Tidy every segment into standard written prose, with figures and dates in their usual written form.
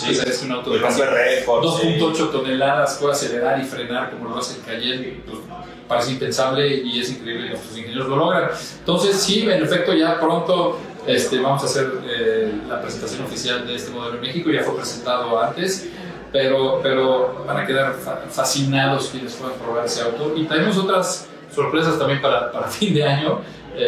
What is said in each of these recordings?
Sí, es un auto de récord, 2.8 toneladas, puede acelerar y frenar como lo hace el Cayenne. Pues, parece impensable y es increíble, nuestros ingenieros lo logran. Entonces, sí, en efecto, ya pronto vamos a hacer la presentación oficial de este modelo en México. Ya fue presentado antes, pero van a quedar fascinados quienes puedan probar ese auto. Y tenemos otras sorpresas también para fin de año.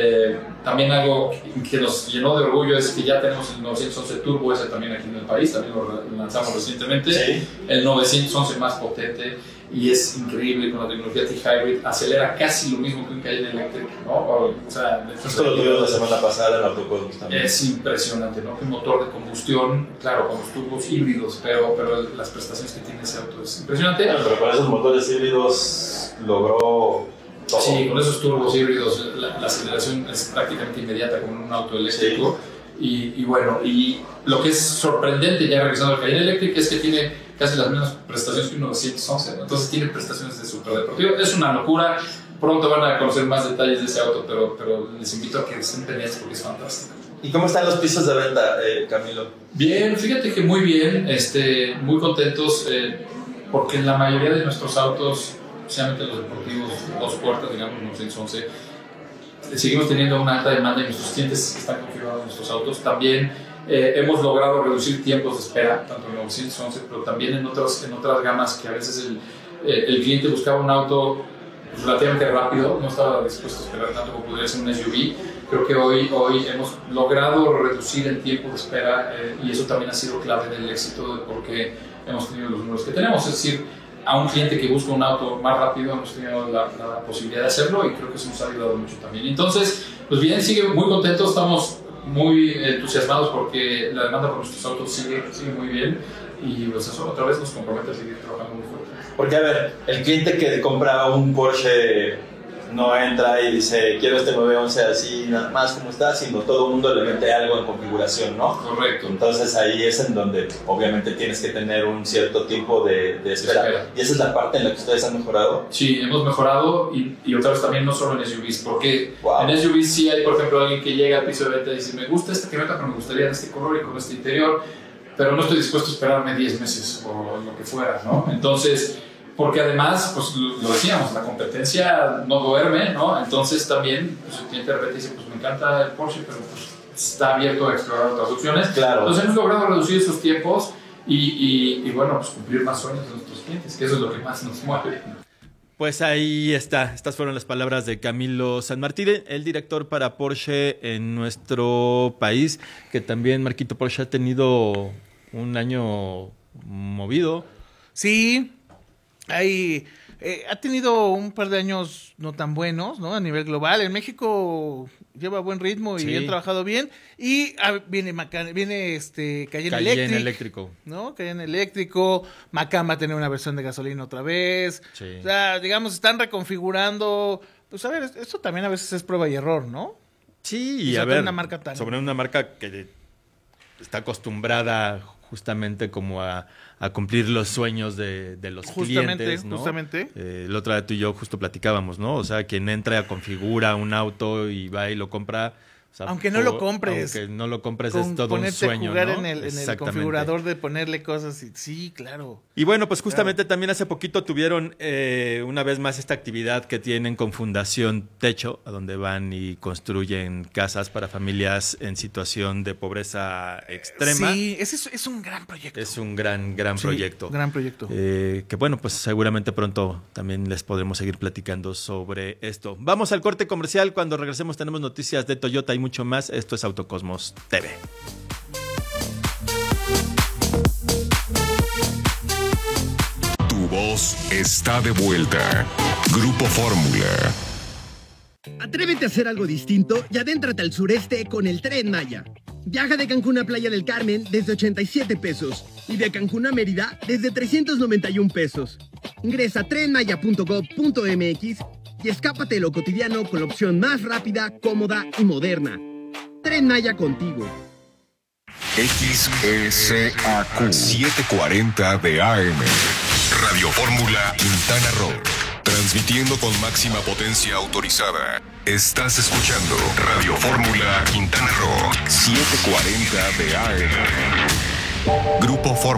También algo que nos llenó de orgullo es que ya tenemos el 911 Turbo, ese también aquí en el país, también lo lanzamos recientemente. Sí. El 911 más potente y es increíble con la tecnología T-Hybrid, acelera casi lo mismo que un Cayenne Electric, ¿no? O sea, esto lo tuvimos la semana pasada en Autocosmos también. Es impresionante, ¿no? Un motor de combustión, claro, con los turbos híbridos, pero las prestaciones que tiene ese auto es impresionante. Bueno, pero con esos motores híbridos logró todo. Sí, con esos turbos híbridos la aceleración es prácticamente inmediata como en un auto eléctrico. Sí. Y bueno, y lo que es sorprendente ya regresando al Cayenne Electric es que tiene casi las mismas prestaciones que un 911, ¿no? Entonces tiene prestaciones de superdeportivo. Es una locura. Pronto van a conocer más detalles de ese auto, pero les invito a que estén pendientes porque es fantástico. ¿Y cómo están los pisos de venta, Camilo? Bien, fíjate que muy bien, muy contentos porque en la mayoría de nuestros autos, especialmente los deportivos, dos puertas, digamos, 911, seguimos teniendo una alta demanda y nuestros clientes están configurados en nuestros autos. También hemos logrado reducir tiempos de espera, tanto en 911, pero también en otras gamas que a veces el cliente buscaba un auto relativamente rápido, no estaba dispuesto a esperar tanto como podría ser un SUV. Creo que hoy hemos logrado reducir el tiempo de espera y eso también ha sido clave del éxito de por qué hemos tenido los números que tenemos. Es decir, a un cliente que busca un auto más rápido hemos tenido la posibilidad de hacerlo y creo que eso nos ha ayudado mucho también. Entonces, pues bien, sigue muy contentos, estamos muy entusiasmados porque la demanda por nuestros autos sigue muy bien y pues eso otra vez nos compromete a seguir trabajando muy fuerte. Porque a ver, el cliente que compra un Porsche no entra y dice quiero este 911 así nada más como está, sino todo el mundo le mete algo en configuración, ¿no? Correcto. Entonces ahí es en donde obviamente tienes que tener un cierto tiempo de espera. Y esa es la parte en la que ustedes han mejorado. Sí, hemos mejorado y otra vez también no solo en SUVs, porque en SUVs sí hay, por ejemplo, alguien que llega al piso de venta y dice me gusta esta camioneta pero me gustaría en este color y con este interior, pero no estoy dispuesto a esperarme 10 meses o lo que fuera, ¿no? Entonces, porque además, pues lo decíamos, la competencia no duerme, ¿no? Entonces también, pues el cliente de repente dice, pues me encanta el Porsche, pero pues está abierto a explorar otras opciones. Claro. Entonces hemos logrado reducir esos tiempos y bueno, pues cumplir más sueños de nuestros clientes, que eso es lo que más nos mueve. Pues ahí está. Estas fueron las palabras de Camilo Sanmartí, el director para Porsche en nuestro país, que también Marquito Porsche ha tenido un año movido. Sí. Ha tenido un par de años no tan buenos, ¿no? A nivel global. En México lleva buen ritmo y han trabajado bien. Y viene Cayenne eléctrico. ¿No? Cayenne eléctrico. Macan va a tener una versión de gasolina otra vez. Sí. O sea, digamos, están reconfigurando. Pues a ver, esto también a veces es prueba y error, ¿no? Sí, y a ver, sobre una marca que está acostumbrada justamente como a cumplir los sueños de los clientes, ¿no? Justamente. El otro día tú y yo justo platicábamos, ¿no? O sea, quien entra, configura un auto y va y lo compra. O sea, aunque no lo compres. Aunque no lo compres, es todo un sueño, jugar, ¿no? en el configurador de ponerle cosas. Sí, claro. Y bueno, pues justamente también hace poquito tuvieron una vez más esta actividad que tienen con Fundación Techo, a donde van y construyen casas para familias en situación de pobreza extrema. Sí, ese es un gran proyecto. Es un gran proyecto. Gran proyecto. Que bueno, pues seguramente pronto también les podremos seguir platicando sobre esto. Vamos al corte comercial. Cuando regresemos tenemos noticias de Toyota y mucho más. Esto es Autocosmos TV. Tu voz está de vuelta. Grupo Fórmula. Atrévete a hacer algo distinto y adéntrate al sureste con el Tren Maya. Viaja de Cancún a Playa del Carmen desde 87 pesos y de Cancún a Mérida desde 391 pesos. Ingresa a trenmaya.gov.mx y escápate de lo cotidiano con la opción más rápida, cómoda y moderna. Tren Maya contigo. XSAQ 740 de AM. Radio Fórmula Quintana Roo. Transmitiendo con máxima potencia autorizada. Estás escuchando Radio Fórmula Quintana Roo 740 de AM. Grupo Fórmula.